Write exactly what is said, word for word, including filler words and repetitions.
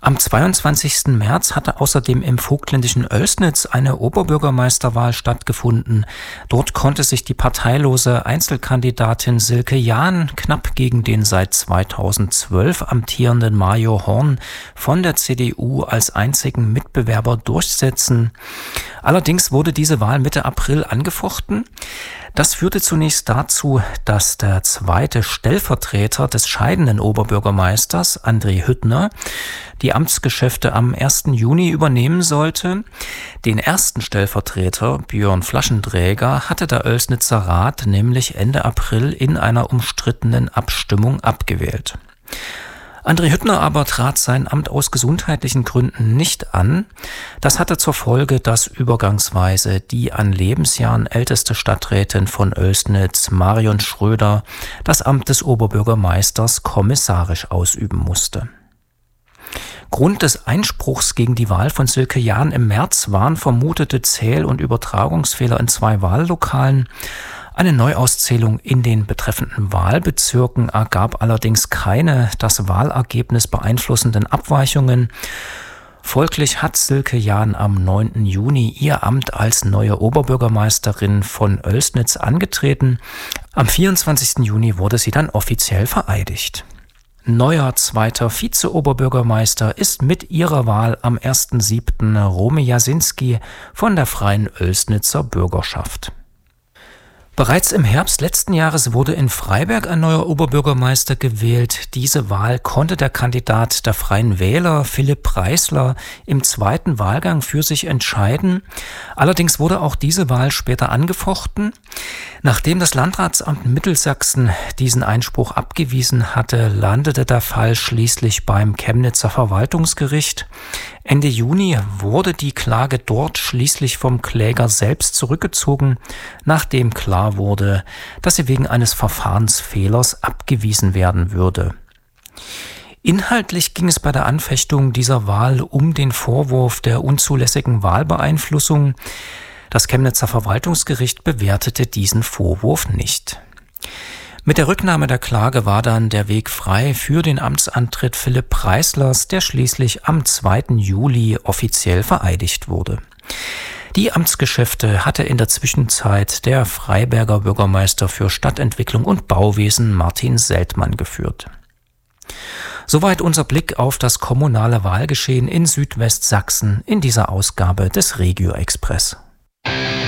Am zweiundzwanzigsten März hatte außerdem im vogtländischen Oelsnitz eine Oberbürgermeisterwahl stattgefunden. Dort konnte sich die parteilose Einzelkandidatin Silke Jahn knapp gegen den seit zweitausendzwölf amtierenden Mario Horn von der C D U als einzigen Mitbewerber durchsetzen. Allerdings wurde diese Wahl Mitte April angefochten. Das führte zunächst dazu, dass der zweite Stellvertreter des scheidenden Oberbürgermeisters, André Hüttner, die Amtsgeschäfte am ersten Juni übernehmen sollte. Den ersten Stellvertreter, Björn Flaschendräger, hatte der Oelsnitzer Rat nämlich Ende April in einer umstrittenen Abstimmung abgewählt. André Hüttner aber trat sein Amt aus gesundheitlichen Gründen nicht an. Das hatte zur Folge, dass übergangsweise die an Lebensjahren älteste Stadträtin von Oelsnitz, Marion Schröder, das Amt des Oberbürgermeisters kommissarisch ausüben musste. Grund des Einspruchs gegen die Wahl von Silke Jahn im März waren vermutete Zähl- und Übertragungsfehler in zwei Wahllokalen. Eine Neuauszählung in den betreffenden Wahlbezirken ergab allerdings keine das Wahlergebnis beeinflussenden Abweichungen. Folglich hat Silke Jahn am neunten Juni ihr Amt als neue Oberbürgermeisterin von Oelsnitz angetreten. Am vierundzwanzigsten Juni wurde sie dann offiziell vereidigt. Neuer zweiter Vize-Oberbürgermeister ist mit ihrer Wahl am ersten siebten Romy Jasinski von der Freien Oelsnitzer Bürgerschaft. Bereits im Herbst letzten Jahres wurde in Freiberg ein neuer Oberbürgermeister gewählt. Diese Wahl konnte der Kandidat der Freien Wähler, Philipp Preisler, im zweiten Wahlgang für sich entscheiden. Allerdings wurde auch diese Wahl später angefochten. Nachdem das Landratsamt Mittelsachsen diesen Einspruch abgewiesen hatte, landete der Fall schließlich beim Chemnitzer Verwaltungsgericht. Ende Juni wurde die Klage dort schließlich vom Kläger selbst zurückgezogen, nachdem klar wurde, dass sie wegen eines Verfahrensfehlers abgewiesen werden würde. Inhaltlich ging es bei der Anfechtung dieser Wahl um den Vorwurf der unzulässigen Wahlbeeinflussung. Das Chemnitzer Verwaltungsgericht bewertete diesen Vorwurf nicht. Mit der Rücknahme der Klage war dann der Weg frei für den Amtsantritt Philipp Preislers, der schließlich am zweiten Juli offiziell vereidigt wurde. Die Amtsgeschäfte hatte in der Zwischenzeit der Freiberger Bürgermeister für Stadtentwicklung und Bauwesen Martin Seltmann geführt. Soweit unser Blick auf das kommunale Wahlgeschehen in Südwestsachsen in dieser Ausgabe des Regio Express.